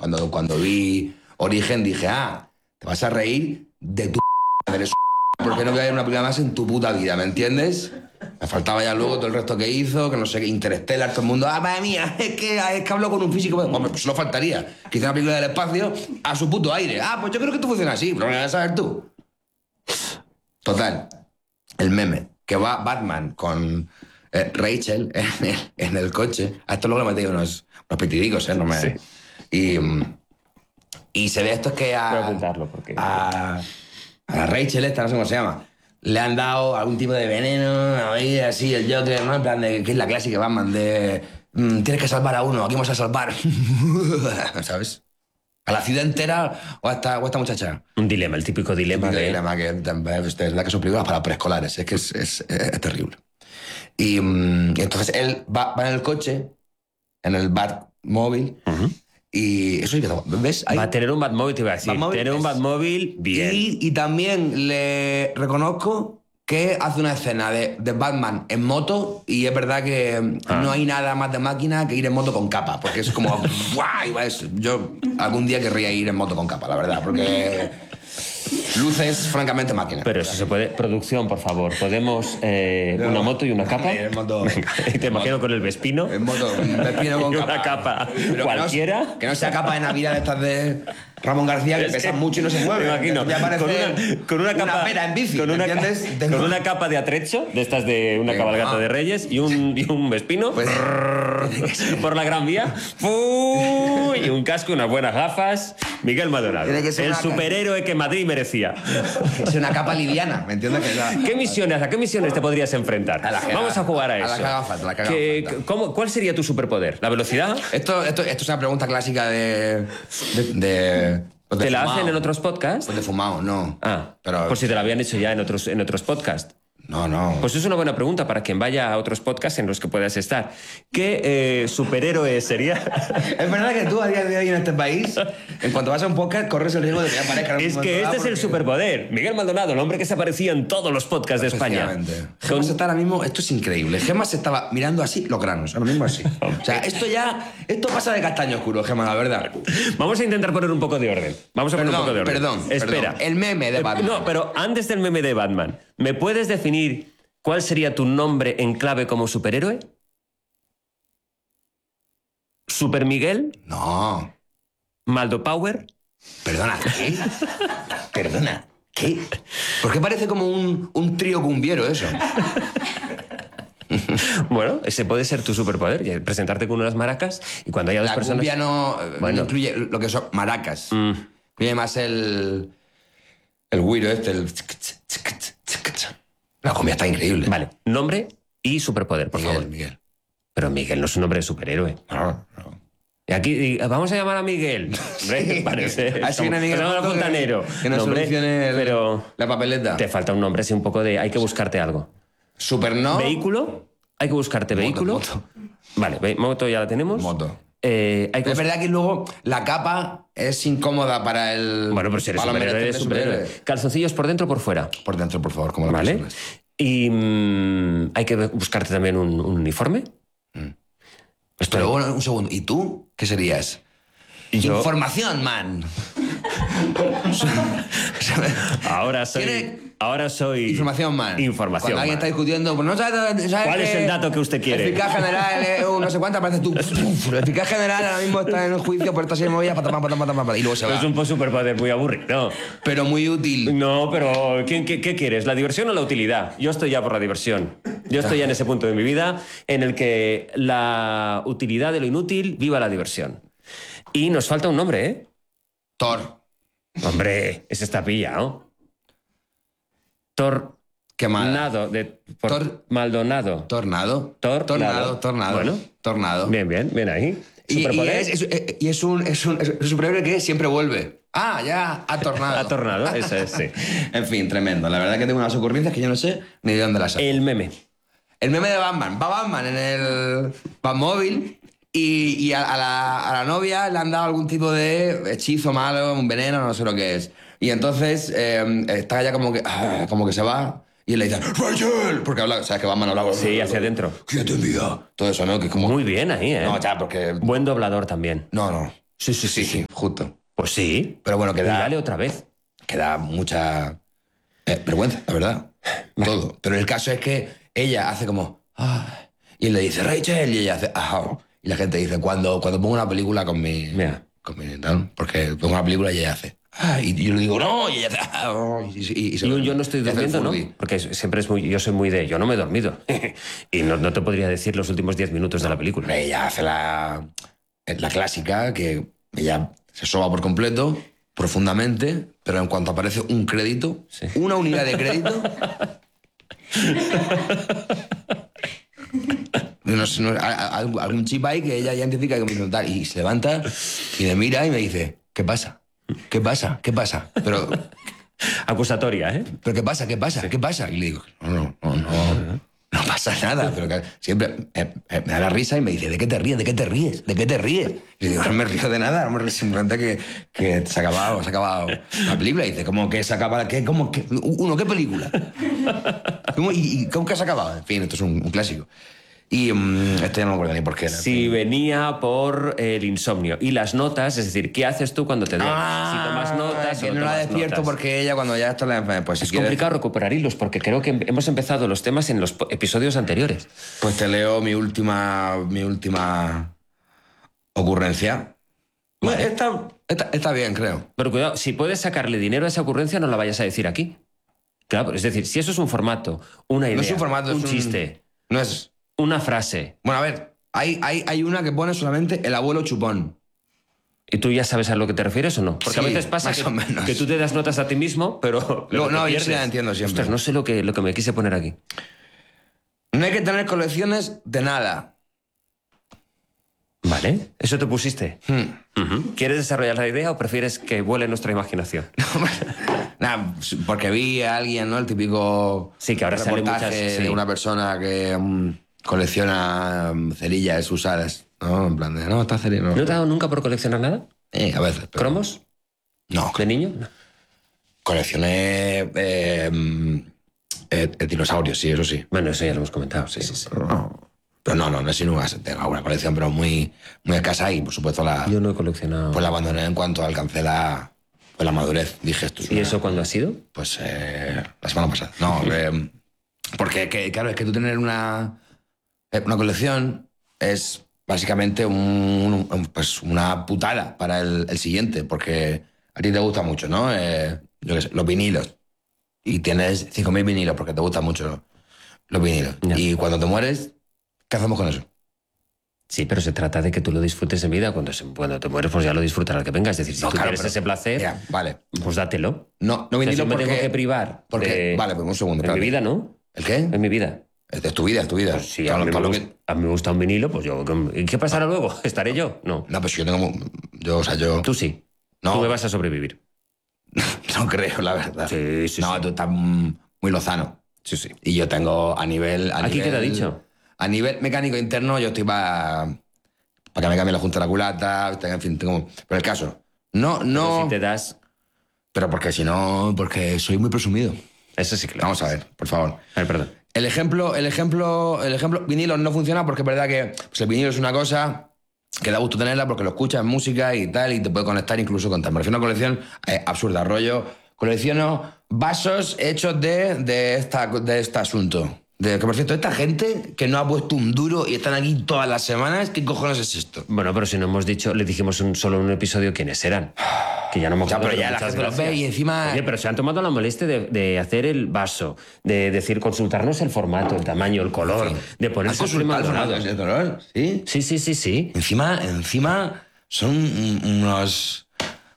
Cuando vi Origen dije, te vas a reír de tu eres porque no voy a ver una película más en tu puta vida, ¿me entiendes? Me faltaba ya luego todo el resto que hizo, que no sé qué, Interstellar, todo el mundo, madre mía, es que hablo con un físico. Hombre, pues no faltaría. Que hizo una película del espacio a su puto aire. Pues yo creo que esto funciona así, pero lo vas a saber tú. Total, el meme, que va Batman con Rachel en el coche. A esto luego le metí unos petidicos, no me... Sí. Y se ve esto es que voy a apuntarlo porque... a la Rachel esta, no sé cómo se llama, le han dado algún tipo de veneno, ahí así, el Joker, ¿no? En plan de, que es la clásica Batman, de tienes que salvar a uno, aquí vamos a salvar, ¿sabes? ¿A la ciudad entera o a esta muchacha? Un dilema, el típico dilema. Dilema que es verdad que son películas para preescolares, es que es terrible. Y entonces él va en el coche, en el Batmóvil, y eso es que ¿ves? Ahí. Va a tener un Batmóvil, te iba a decir. Tener un Batmóvil, bien. Y también le reconozco que hace una escena de Batman en moto y es verdad que no hay nada más de máquina que ir en moto con capa, porque es como... ¡guau! Yo algún día querría ir en moto con capa, la verdad, porque... luces, francamente, máquina. Pero eso se puede... Producción, por favor. ¿Podemos una moto y una capa? Moto, y te imagino con el Vespino. En moto, un Vespino con y capa. una capa pero cualquiera. Que no sea capa de Navidad de estas de Ramón García, que pesan mucho y no se mueve. Me imagino. Con una capa, pera en bici, con una capa de atrecho, de estas de una cabalgata de Reyes, y un Vespino pues, por la Gran Vía. Y un casco, unas buenas gafas. Miguel Maldonado. El superhéroe que Madrid merecía. Es una capa liviana, ¿me entiendes? ¿A qué misiones te podrías enfrentar? Vamos a jugar a eso. A la cagafas. ¿Cuál sería tu superpoder? ¿La velocidad? Esto es una pregunta clásica de ¿Te la hacen en otros podcasts? Pues de fumado, no. Pero... Por si te la habían hecho ya en otros podcasts. No. Pues es una buena pregunta para quien vaya a otros podcasts en los que puedas estar. ¿Qué superhéroe sería? Es verdad que tú a día de hoy en este país, en cuanto vas a un podcast, corres el riesgo de que aparezca. Es que este es el superpoder. Miguel Maldonado, el hombre que se aparecía en todos los podcasts de España. Gemas está ahora mismo, esto es increíble. Gemas estaba mirando así los granos, ahora mismo así. O sea, esto pasa de castaño oscuro, Gemma, la verdad. Vamos a intentar poner un poco de orden. Perdón. Espera. El meme de Batman. No, pero antes del meme de Batman, ¿me puedes definir cuál sería tu nombre en clave como superhéroe? ¿Super Miguel? No. ¿Maldo Power? Perdona, ¿qué? Perdona, ¿qué? ¿Por qué parece como un trío cumbiero eso? Bueno, ese puede ser tu superpoder, presentarte con unas maracas y cuando haya dos personas... La cumbia no incluye lo que son maracas. Incluye más el güiro el... La cumbia está increíble. Vale, nombre y superpoder, por favor. Miguel. Pero Miguel no es un nombre de superhéroe. No. Y aquí vamos a llamar a Miguel. Hombre, parece. Así viene Miguel Fontanero. Que nos solucione la papeleta. Te falta un nombre, así un poco de... Hay que buscarte algo. ¿Supernova? ¿Vehículo? Hay que buscarte vehículo. Moto. Vale, moto ya la tenemos. Moto. Es verdad que luego la capa es incómoda para el... Bueno, pero si eres superhéroe, eres superhéroe. ¿Calzoncillos por dentro o por fuera? Por dentro, por favor, como lo Vale. Y hay que buscarte también un uniforme. Pero bueno, un segundo. ¿Y tú? ¿Qué serías? Información, man. Ahora soy... Información, man. Información, Cuando alguien está discutiendo, pues no sabes ¿cuál es el dato que usted quiere? Eficaz general, no sé cuánta, parece tú. Eficaz general ahora mismo está en el juicio por esta serie de movidas, y luego se va. Es un superpoder muy aburrido. Pero muy útil. No, pero ¿qué quieres? ¿La diversión o la utilidad? Yo estoy ya por la diversión. Yo estoy ya en ese punto de mi vida en el que la utilidad de lo inútil viva la diversión. Y nos falta un nombre, ¿eh? Thor. Hombre, ese está pillado. Tornado. Maldonado. Tornado. Bueno. Tornado. Bien ahí. Y es un superhéroe que siempre vuelve. Ya, ha tornado. Ha tornado, eso es, sí. En fin, tremendo. La verdad que tengo unas ocurrencias que yo no sé ni de dónde las saco. El meme de Batman. Va Batman en el Batmóvil y a la novia le han dado algún tipo de hechizo malo, un veneno, no sé lo que es. Y entonces está ya como que se va y él le dice ¡Rachel! Porque habla, ¿sabes que Batman habla? Sí, hacia adentro. ¡Quédate en vida! Todo eso, ¿no? Que es como... Muy bien ahí, ¿eh? No, ya, porque... Buen doblador también. No. Sí. justo. Pues sí. Pero bueno, Y dale otra vez. que da mucha vergüenza, la verdad. Todo. Pero el caso es que ella hace como... "Ah", y él le dice, Rachel, y ella hace... "Ah". Y la gente dice, cuando pongo una película con mi... Mira. Con mi tal, porque pongo una película y ella hace... "Ah", y yo le digo, no, y ella hace... "Ah", y se Y un yo no estoy y hace el durmiendo, ¿no? Furby. Porque siempre es muy... Yo soy muy de... Yo no me he dormido. Y no te podría decir los últimos 10 minutos de la película. Ella hace la clásica, que ella se soba por completo, profundamente, pero en cuanto aparece un crédito, Sí. una unidad de crédito... No sé, algún chip ahí que ella identifica que me dice tal, y se levanta y me mira y me dice, ¿qué pasa? ¿Qué pasa? ¿Qué pasa? Acusatoria, ¿eh? ¿Pero qué pasa? ¿Qué pasa? ¿Qué pasa? Y le digo, no pasa nada. Pero que siempre me da la risa y me dice, ¿de qué te ríes? ¿De qué te ríes? ¿De qué te ríes? Y le digo, no me río de nada, no me río, simplemente que se ha acabado la película. Y dice, ¿cómo que se acaba? ¿Qué película? ¿Cómo que se ha acabado? En fin, esto es un clásico. Y esto ya no me acuerdo ni por qué era. Si venía por el insomnio. Y las notas, es decir, ¿qué haces tú cuando te duermes? Si tomas notas que o no tomas la despierto notas. porque ella cuando ya está pues si Es quieres, complicado recuperar hilos porque creo que hemos empezado los temas en los episodios anteriores. pues te leo mi última ocurrencia. Vale. Está bien, creo. Pero cuidado, si puedes sacarle dinero a esa ocurrencia, no la vayas a decir aquí. Claro, es decir, si eso es un formato, una idea, No es un formato, un es chiste, No es... una frase, Bueno, a ver, hay una que pone solamente el abuelo chupón. ¿y tú ya sabes a lo que te refieres o no? Porque Sí, a veces pasa más o menos. que tú te das notas a ti mismo, pero... luego No, te yo sí pierdes. la entiendo siempre. Ostras, no sé lo que me quise poner aquí. No hay que tener colecciones de nada. Vale, eso te pusiste. Ujú. ¿Quieres desarrollar la idea o prefieres que vuele nuestra imaginación? Nada, porque vi a alguien, ¿no? El típico Sí, que ahora salen reportaje muchas, sí. de una persona que colecciona cerillas usadas, ¿no? En plan de, no, está cerilla, no. ¿No te ha dado nunca por coleccionar nada? A veces. Pero... ¿Cromos? No, ¿De niño? No. coleccioné dinosaurios, sí, eso sí. Bueno, eso ya lo hemos comentado, sí, sí, sí. Pero no es nunca tengo alguna colección, pero muy escasa y, por supuesto, Yo no he coleccionado. pues la abandoné en cuanto alcancé la madurez. Dije esto. ¿Y eso cuándo ha sido? Pues la semana pasada. No, porque, claro, es que tú tener una colección es básicamente pues una putada para el siguiente, porque a ti te gusta mucho, ¿no? Yo qué sé, los vinilos. Y tienes 5.000 vinilos porque te gustan mucho los vinilos. Ya. Y cuando te mueres, ¿qué hacemos con eso? Sí, pero se trata de que tú lo disfrutes en vida. Cuando te mueres, pues ya lo disfrutarás que venga. Es decir, si No, tú claro, quieres pero- ese placer, Mira, vale. pues dátelo. No O sea, vinilo si me porque... tengo que privar. porque vale, pues un segundo. En mi espérate. vida, ¿no? ¿El qué? En mi vida. Es tu vida, es tu vida. Pues sí, Todo a mí, lo me que- gusta, a mí me gusta un vinilo, pues yo... ¿Y qué pasará luego? ¿Estaré yo? No. No, pues yo tengo... Yo... Tú sí. No. Tú me vas a sobrevivir. No creo, la verdad. Sí, sí, No, sí. tú estás muy lozano. Sí, sí. Y yo tengo a nivel... ¿Aquí qué te ha dicho? A nivel mecánico interno, yo estoy para que me cambie la junta de la culata, en fin, tengo... Pero el caso, no... Pero si te das... Pero porque si no... Porque soy muy presumido. Eso sí que lo Vamos a ver, por favor. A ver, perdón. El ejemplo, vinilo no funciona porque es verdad que pues, el vinilo es una cosa que da gusto tenerla porque lo escuchas en música y tal, y te puede conectar incluso con tal. Me refiero a una colección absurda, rollo. Colecciono vasos hechos de este asunto. Que por cierto, esta gente que no ha puesto un duro y están aquí todas las semanas, ¿qué cojones es esto? Bueno, pero si no hemos dicho, le dijimos solo en un episodio quiénes eran. Que ya no me Ya, acuerdo. pero ya la muchas gente lo gracias. ve y encima... Oye, pero se han tomado la molestia de hacer el vaso, de decir, consultarnos el formato, el tamaño, el color, de ponerse ¿Has un consultado el Maldonado. formato de dolor? ¿Sí? Sí, sí, sí, sí. Encima son unos...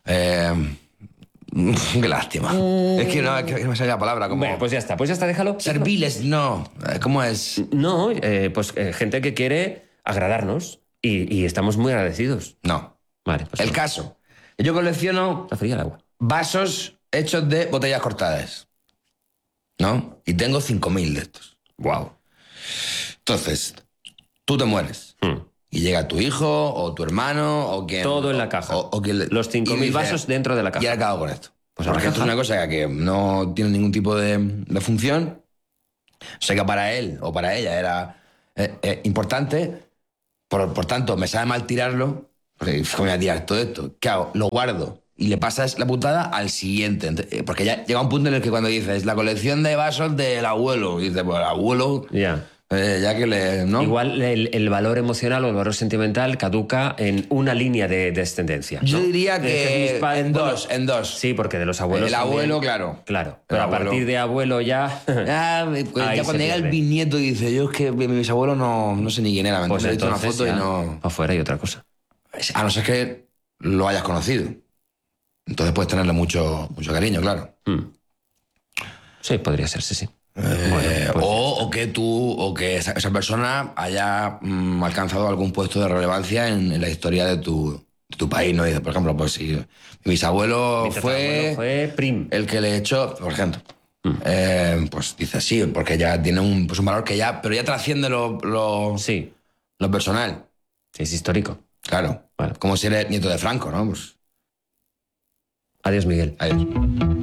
qué lástima. Es que no me sale la palabra. Como... Bueno, pues ya está, déjalo. Serviles, no. ¿Cómo es? No, pues gente que quiere agradarnos y estamos muy agradecidos. No. Vale, pues El no. caso. Yo colecciono Está fría el agua. vasos hechos de botellas cortadas. ¿No? Y tengo 5.000 de estos. Wow. Entonces, tú te mueres. Y llega tu hijo o tu hermano o quien... Todo en la caja. O quien Los 5.000 y dice, vasos dentro de la caja. ¿Y ahora qué hago con esto? Pues a la porque esto es caja. una cosa que no tiene ningún tipo de función. Sé que para él o para ella era importante. Por tanto, me sabe mal tirarlo. Pues, ¿cómo voy a tirar todo esto? ¿Qué hago? Lo guardo. Y le pasas la putada al siguiente. Porque ya llega un punto en el que cuando dices la colección de vasos del abuelo, y dices, pues el abuelo, Ya. ya que le. ¿No? Igual el valor emocional o el valor sentimental caduca en una línea de descendencia. Yo ¿no? diría Es que mis padres- en bueno, dos, en dos. Sí, porque de los abuelos. El también- abuelo, claro. Claro. El Pero a abuelo. partir de abuelo ya. Pues Ahí ya se cuando llega el pierde. bisnieto dice, yo es que mi bisabuelo no sé ni quién era, Pues he visto una entonces foto y ya no. afuera hay otra cosa. A no ser que lo hayas conocido. Entonces puedes tenerle mucho cariño, claro. Sí, podría ser, sí. O que esa persona haya alcanzado algún puesto de relevancia en la historia de tu país, ¿no? Dice, por ejemplo, pues si mi bisabuelo Mi tatarabuelo fue prim. el que le echó, por ejemplo, pues dice sí, porque ya tiene un valor que ya, pero ya trasciende Sí, lo personal, sí, es histórico. claro. Vale. Como si eres nieto de Franco, ¿no? Pues, Adiós, Miguel. adiós.